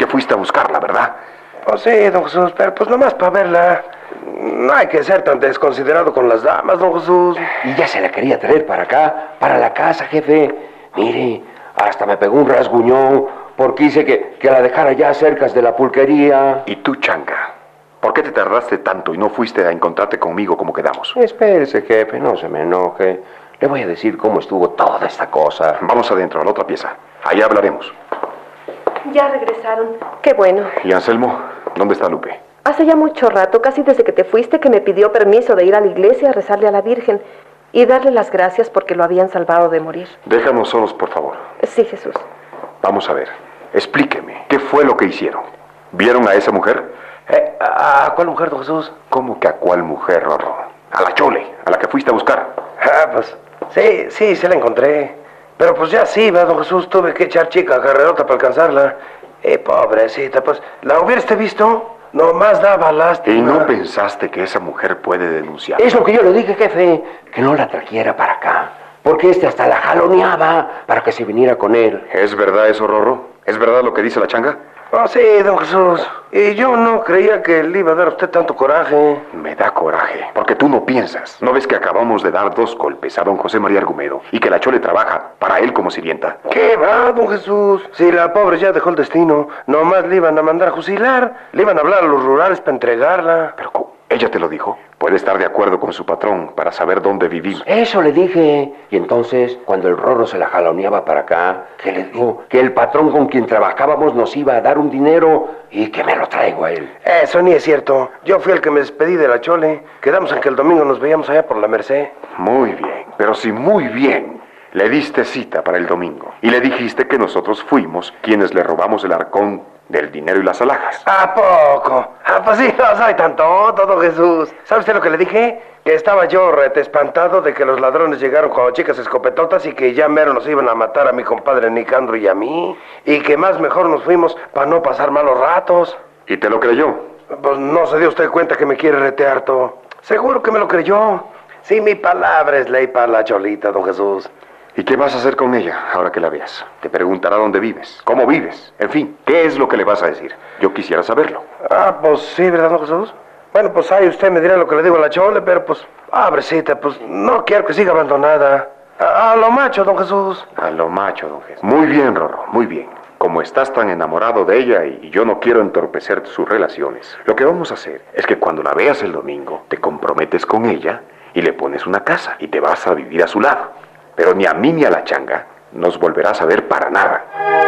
fuiste a buscarla, ¿verdad? Pues sí, don Jesús, pero pues nomás para verla. No hay que ser tan desconsiderado con las damas, don Jesús. Y ya se la quería traer para acá, para la casa, jefe. Mire, hasta me pegó un rasguñón porque hice que la dejara ya cerca de la pulquería. ¿Y tú, Changa? ¿Por qué te tardaste tanto y no fuiste a encontrarte conmigo como quedamos? Espérese, jefe, no se me enoje. Le voy a decir cómo estuvo toda esta cosa. Vamos adentro, a la otra pieza. Allá hablaremos. Ya regresaron. Qué bueno. ¿Y Anselmo? ¿Dónde está Lupe? Hace ya mucho rato, casi desde que te fuiste, que me pidió permiso de ir a la iglesia a rezarle a la Virgen y darle las gracias porque lo habían salvado de morir. Déjanos solos, por favor. Sí, Jesús. Vamos a ver. Explíqueme. ¿Qué fue lo que hicieron? ¿Vieron a esa mujer? ¿A cuál mujer, don Jesús? ¿Cómo que a cuál mujer, Rorro? A la Chole, a la que fuiste a buscar. Pues sí, se la encontré. Pero pues ya sí, ¿verdad, don Jesús? Tuve que echar chica carrerota para alcanzarla. Pobrecita, pues, ¿la hubieras visto? Nomás daba lástima. ¿Y no pensaste que esa mujer puede denunciar? Es lo que yo le dije, jefe, que no la trajera para acá. Porque hasta la jaloneaba para que se viniera con él. ¿Es verdad eso, Rorro? ¿Es verdad lo que dice la Changa? Oh, sí, don Jesús. Y yo no creía que le iba a dar a usted tanto coraje. Me da coraje, porque tú no piensas. ¿No ves que acabamos de dar 2 golpes a don José María Argumedo y que la Chole trabaja para él como sirvienta? ¿Qué va, don Jesús? Si la pobre ya dejó el destino, nomás le iban a mandar a fusilar. Le iban a hablar a los rurales para entregarla. Pero ella te lo dijo. Puede estar de acuerdo con su patrón para saber dónde vivimos. Eso le dije. Y entonces, cuando el Rorro se la jaloneaba para acá, que le dijo que el patrón con quien trabajábamos nos iba a dar un dinero y que me lo traigo a él. Eso ni es cierto. Yo fui el que me despedí de la Chole. Quedamos en que el domingo nos veíamos allá por la Merced. Muy bien, pero sí muy bien. Le diste cita para el domingo y le dijiste que nosotros fuimos quienes le robamos el arcón del dinero y las alhajas. ¿A poco? Pues sí, no soy tan tonto, don Jesús. ¿Sabe usted lo que le dije? Que estaba yo rete espantado de que los ladrones llegaron con chicas escopetotas y que ya mero nos iban a matar a mi compadre Nicandro y a mí. Y que más mejor nos fuimos para no pasar malos ratos. ¿Y te lo creyó? Pues no se dio usted cuenta que me quiere retear todo. Seguro que me lo creyó. Sí, mi palabra es ley para la Cholita, don Jesús. ¿Y qué vas a hacer con ella ahora que la veas? Te preguntará dónde vives, cómo vives, en fin, ¿qué es lo que le vas a decir? Yo quisiera saberlo. Pues sí, ¿verdad, don Jesús? Bueno, pues ahí usted me dirá lo que le digo a la Chole, pero pues, pobrecita, pues no quiero que siga abandonada. A lo macho, don Jesús. A lo macho, don Jesús. Muy bien, Rorro, muy bien. Como estás tan enamorado de ella y yo no quiero entorpecer sus relaciones, lo que vamos a hacer es que cuando la veas el domingo, te comprometes con ella y le pones una casa y te vas a vivir a su lado. Pero ni a mí ni a la Changa nos volverás a ver para nada.